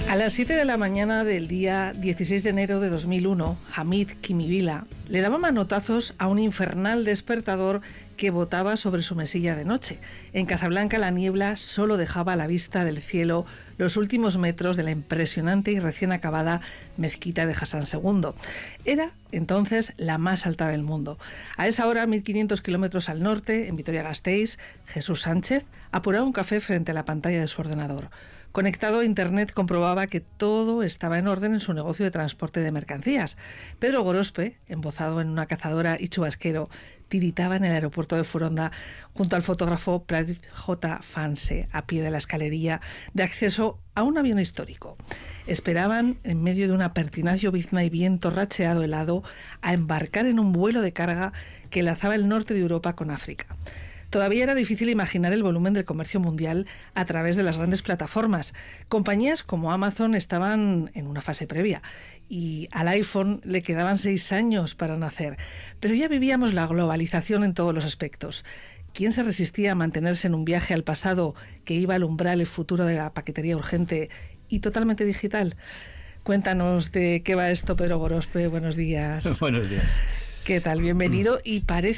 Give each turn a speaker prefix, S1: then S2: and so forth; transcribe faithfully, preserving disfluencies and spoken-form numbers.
S1: A las siete de la mañana del día dieciséis de enero de dos mil uno, Hamid Kimivila le daba manotazos a un infernal despertador que botaba sobre su mesilla de noche. En Casablanca la niebla solo dejaba a la vista del cielo los últimos metros de la impresionante y recién acabada mezquita de Hassan segundo. Era entonces la más alta del mundo. A esa hora, mil quinientos kilómetros al norte, en Vitoria-Gasteiz, Jesús Sánchez apuraba un café frente a la pantalla de su ordenador. Conectado a Internet, comprobaba que todo estaba en orden en su negocio de transporte de mercancías. Pedro Gorospe, embozado en una cazadora y chubasquero, tiritaba en el aeropuerto de Foronda junto al fotógrafo Pradip J. Fanse, a pie de la escalerilla de acceso a un avión histórico. Esperaban, en medio de una pertinaz llovizna y viento racheado helado, a embarcar en un vuelo de carga que enlazaba el norte de Europa con África. Todavía era difícil imaginar el volumen del comercio mundial a través de las grandes plataformas. Compañías como Amazon estaban en una fase previa y al iPhone le quedaban seis años para nacer. Pero ya vivíamos la globalización en todos los aspectos. ¿Quién se resistía a mantenerse en un viaje al pasado que iba a alumbrar el futuro de la paquetería urgente y totalmente digital? Cuéntanos de qué va esto, Pedro Gorospe. Buenos días.
S2: Buenos días.
S1: ¿Qué tal? Bienvenido. Y parece